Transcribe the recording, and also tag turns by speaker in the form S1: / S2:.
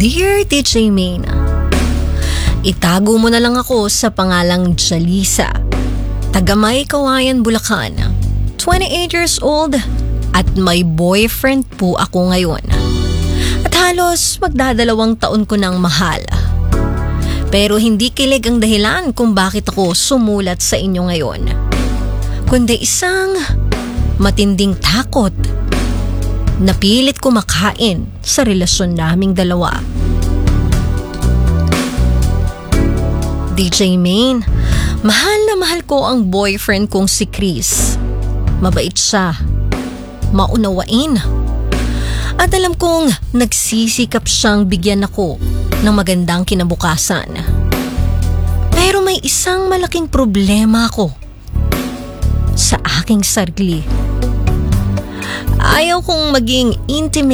S1: Dear DJ Main, itago mo na lang ako sa pangalang Jalisa. Taga May Kawayan, Bulacan. 28 years old at may boyfriend po ako ngayon. At halos magdadalawang taon ko ng mahal. Pero hindi kilig ang dahilan kung bakit ako sumulat sa inyo ngayon. Kundi isang matinding takot. Napilit ko makain sa relasyon naming dalawa. DJ Main, mahal na mahal ko ang boyfriend kong si Chris. Mabait siya, maunawain. At alam kong nagsisikap siyang bigyan ako ng magandang kinabukasan. Pero may isang malaking problema ako sa aking sarili. Ayaw kong maging intimate